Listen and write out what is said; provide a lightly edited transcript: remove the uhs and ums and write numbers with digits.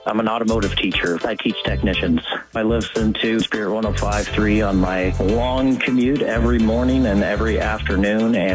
I'm an automotive teacher. I teach technicians. I listen to Spirit 105.3 on my long commute every morning and every afternoon. And